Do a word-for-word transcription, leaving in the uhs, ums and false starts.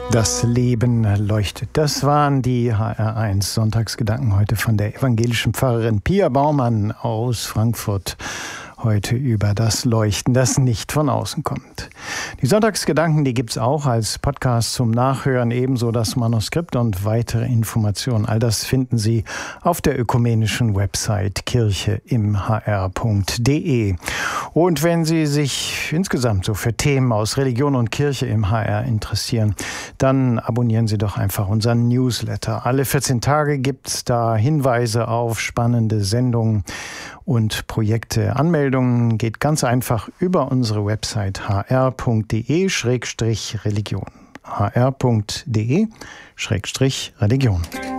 Das Leben leuchtet. Das waren die H R eins Sonntagsgedanken heute von der evangelischen Pfarrerin Pia Baumann aus Frankfurt. Heute über das Leuchten, das nicht von außen kommt. Die Sonntagsgedanken, die gibt's auch als Podcast zum Nachhören, ebenso das Manuskript und weitere Informationen. All das finden Sie auf der ökumenischen Website kirche im h r punkt d e. Und wenn Sie sich insgesamt so für Themen aus Religion und Kirche im H R interessieren, dann abonnieren Sie doch einfach unseren Newsletter. Alle vierzehn Tage gibt's da Hinweise auf spannende Sendungen und Projekte. Anmeldungen geht ganz einfach über unsere Website h r punkt d e Schrägstrich Religion. h r punkt d e Schrägstrich Religion.